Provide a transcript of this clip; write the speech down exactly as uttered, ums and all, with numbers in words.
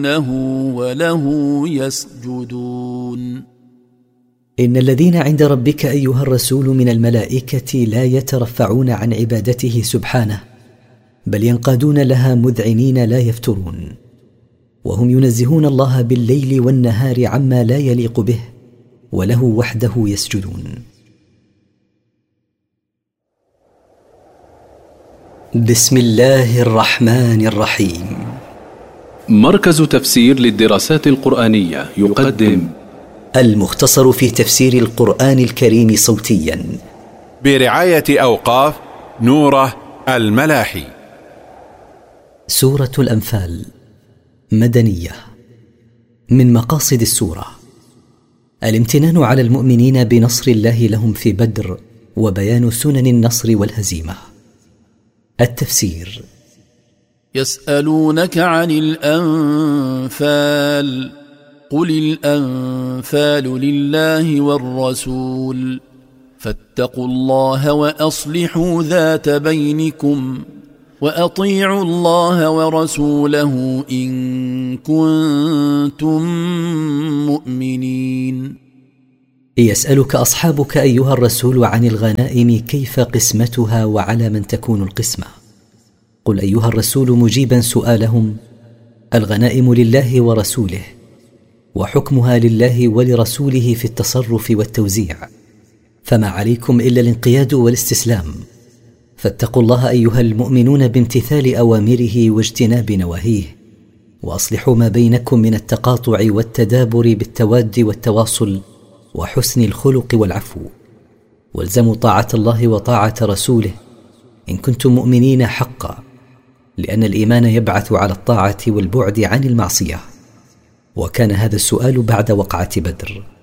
وله يسجدون. إن الذين عند ربك أيها الرسول من الملائكة لا يترفعون عن عبادته سبحانه، بل ينقادون لها مذعنين لا يفترون، وهم ينزهون الله بالليل والنهار عما لا يليق به، وله وحده يسجدون. بسم الله الرحمن الرحيم. مركز تفسير للدراسات القرآنية يقدم المختصر في تفسير القرآن الكريم صوتيا برعاية أوقاف نوره الملاحي. سورة الأنفال مدنية. من مقاصد السورة الامتنان على المؤمنين بنصر الله لهم في بدر، وبيان سنن النصر والهزيمة. التفسير: يسألونك عن الأنفال قل الأنفال لله والرسول فاتقوا الله وأصلحوا ذات بينكم وأطيعوا الله ورسوله إن كنتم مؤمنين. يسألك أصحابك أيها الرسول عن الغنائم كيف قسمتها وعلى من تكون القسمة. قل أيها الرسول مجيبا سؤالهم: الغنائم لله ورسوله، وحكمها لله ولرسوله في التصرف والتوزيع، فما عليكم إلا الانقياد والاستسلام. فاتقوا الله أيها المؤمنون بامتثال أوامره واجتناب نواهيه، وأصلحوا ما بينكم من التقاطع والتدابر بالتواد والتواصل وحسن الخلق والعفو، والزموا طاعة الله وطاعة رسوله إن كنتم مؤمنين حقا، لأن الإيمان يبعث على الطاعة والبعد عن المعصية. وكان هذا السؤال بعد وقعة بدر.